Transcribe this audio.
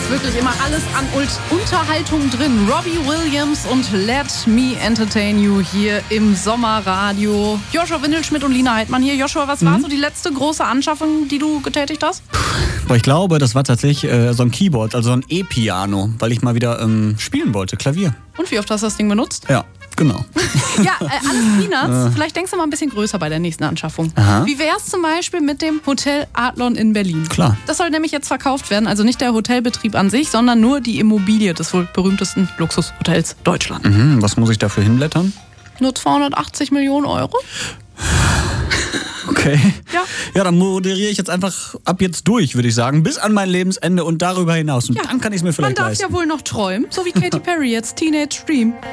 ist wirklich immer alles an Unterhaltung drin. Robbie Williams und Let Me Entertain You hier im Sommerradio. Joshua Windelschmidt und Lina Heidmann hier. Joshua, was war so die letzte große Anschaffung, die du getätigt hast? Aber ich glaube, das war tatsächlich so ein Keyboard, also ein E-Piano, weil ich mal wieder spielen wollte, Klavier. Und wie oft hast du das Ding benutzt? Ja, genau. Ja, alles Peanuts. Vielleicht denkst du mal ein bisschen größer bei der nächsten Anschaffung. Aha. Wie wär's zum Beispiel mit dem Hotel Adlon in Berlin? Klar. Das soll nämlich jetzt verkauft werden. Also nicht der Hotelbetrieb an sich, sondern nur die Immobilie des wohl berühmtesten Luxushotels Deutschlands. Was muss ich dafür hinblättern? Nur 280 Millionen Euro? Okay. Ja. Ja, dann moderiere ich jetzt einfach ab jetzt durch, würde ich sagen, bis an mein Lebensende und darüber hinaus. Und dann kann ich es mir vielleicht Man darf leisten. ja wohl noch träumen, so wie Katy Perry jetzt, Teenage Dream.